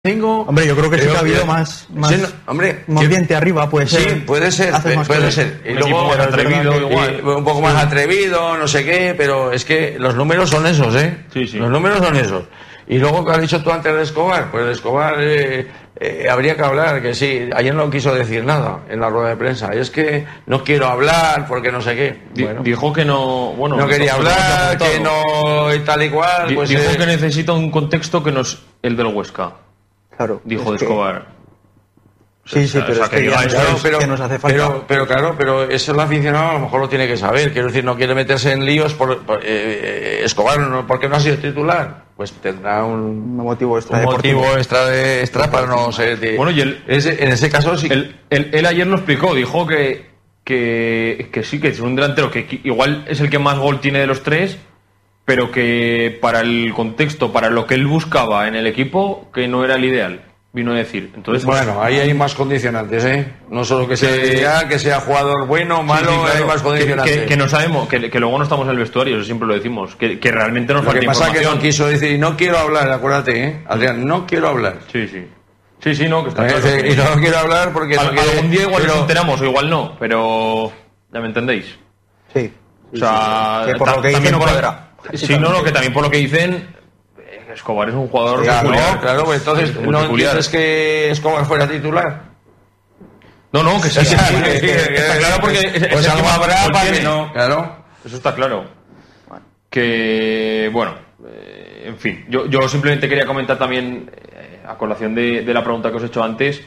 5. Hombre, yo creo que sí que ha habido más sí, no, hombre, diente arriba, puede ser. Sí, puede ser. Y luego más atrevido, igual. Un poco más atrevido, no sé qué, pero es que los números son esos, ¿eh? Sí, sí. Los números son esos. Y luego, ¿qué has dicho tú antes de Escobar? Pues de Escobar habría que hablar, que sí, ayer no quiso decir nada en la rueda de prensa. Y es que no quiero hablar porque no sé qué. Bueno, dijo que no... Bueno, no quería hablar, que no y tal y cual. Pues dijo que necesita un contexto que no es el del Huesca. Claro. Dijo de Escobar. Sí, pero es que ya que nos hace falta. Pero claro, pero eso el aficionado a lo mejor lo tiene que saber. Quiero decir, no quiere meterse en líos Escobar, no, porque no ha sido titular. Pues tendrá un motivo extra. Un motivo extra para no ser. Bueno, y él, en ese caso sí. Él ayer lo explicó, dijo que sí, que es un delantero que igual es el que más gol tiene de los tres, pero que para el contexto, para lo que él buscaba en el equipo, que no era el ideal. Vino a decir. Entonces, bueno, ahí hay más condicionantes, ¿eh? No solo que sea jugador bueno, malo, sí, claro, hay más condicionantes. Que no sabemos, que luego no estamos en el vestuario, eso siempre lo decimos, que realmente nos falta información. Lo que pasa es que no quiso decir, y no quiero hablar, acuérdate, ¿eh? Adrián, no quiero hablar. Sí, no, que está claro. Y no quiero hablar porque... Algún día igual nos enteramos, o igual no, pero... ¿Ya me entendéis? Sí. O sea... Que por lo que dicen no podrá. Sí, no, que también por lo que dicen... Escobar es un jugador peculiar. Claro, pues entonces ¿no entiendes que Escobar fuera titular? No, que sí. Está claro porque... Pues algo habrá para que no. Claro. Eso está claro. Que, bueno, en fin. Yo simplemente quería comentar también, a colación de la pregunta que os he hecho antes,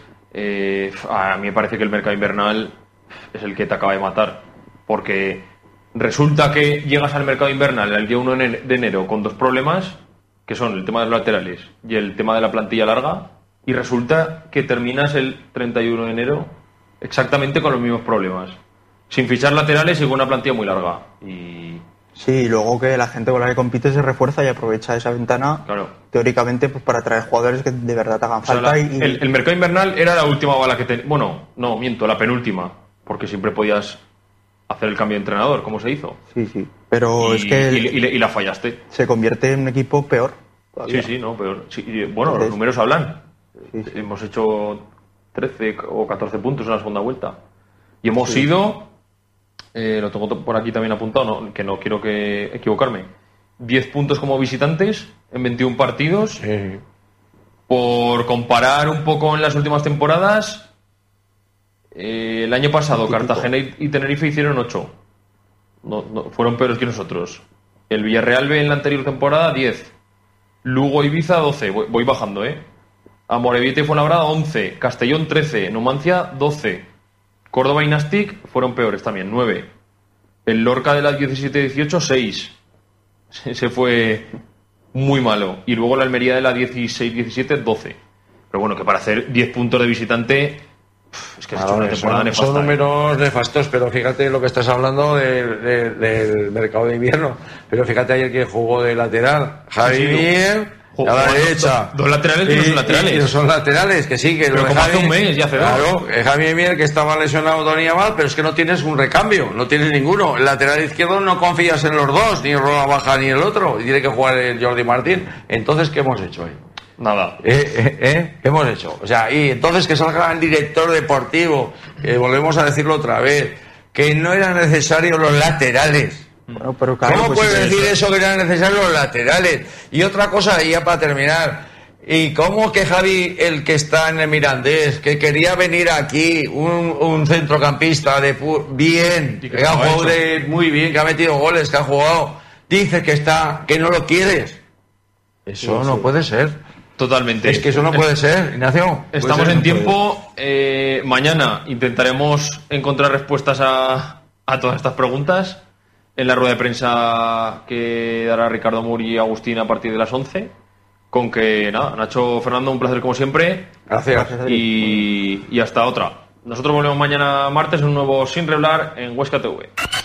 a mí me parece que el mercado invernal es el que te acaba de matar. Porque resulta que llegas al mercado invernal el día 1 de enero con dos problemas, que son el tema de los laterales y el tema de la plantilla larga, y resulta que terminas el 31 de enero exactamente con los mismos problemas, sin fichar laterales y con una plantilla muy larga. Y sí, luego que la gente con la que compite se refuerza y aprovecha esa ventana, claro, teóricamente, pues para traer jugadores que de verdad te hagan falta. O sea, el mercado invernal era la última bala que bueno, no, miento, la penúltima, porque siempre podías hacer el cambio de entrenador, como se hizo. Sí, pero es que... Y la fallaste. Se convierte en un equipo peor. Todavía. Sí, no, peor. Sí, bueno, entonces, los números hablan. Sí. Hemos hecho 13 o 14 puntos en la segunda vuelta. Y hemos ido, lo tengo por aquí también apuntado, que no quiero equivocarme, 10 puntos como visitantes en 21 partidos. Sí. Por comparar un poco en las últimas temporadas... el año pasado Cartagena y Tenerife hicieron 8. No, fueron peores que nosotros. El Villarreal B en la anterior temporada 10. Lugo Ibiza 12. Voy bajando, Amorebieta y Fuenlabrada 11. Castellón 13. Numancia 12. Córdoba y Nastic fueron peores también, 9. El Lorca de la 17-18 6. Se fue muy malo. Y luego la Almería de la 16-17 12. Pero bueno, que para hacer 10 puntos de visitante... Es que has hecho una temporada nefasta. Son números nefastos, pero fíjate lo que estás hablando del mercado de invierno. Pero fíjate ayer que jugó de lateral Javier a la derecha. Dos laterales que no son laterales. Y son laterales, que sí. Que pero como hace un mes ya hace dos. Claro, Javier Mier, que estaba lesionado Tony Mal, pero es que no tienes un recambio, no tienes ninguno. El lateral izquierdo no confías en los dos, ni Roa Baja ni el otro. Y tiene que jugar el Jordi Martín. Entonces, ¿qué hemos hecho ahí? Nada. ¿Qué hemos hecho? O sea, y entonces que salga el director deportivo, volvemos a decirlo otra vez, que no eran necesarios los laterales. Bueno, pero claro, ¿cómo pues puede decir eso que eran necesarios los laterales? Y otra cosa, y ya para terminar, ¿y cómo que Javi, el que está en el Mirandés, que quería venir aquí, un centrocampista bien, que ha jugado muy bien, que ha metido goles, que ha jugado, dice que no lo quieres? Eso no puede ser. Totalmente. Es que eso no puede ser, Ignacio. Estamos en tiempo. Mañana intentaremos encontrar respuestas a todas estas preguntas en la rueda de prensa que dará Ricardo Muri y Agustín a partir de las 11. Con que, nada, Nacho, Fernando, un placer como siempre. Gracias. Y hasta otra. Nosotros volvemos mañana martes en un nuevo Sin Reblar en Huesca TV.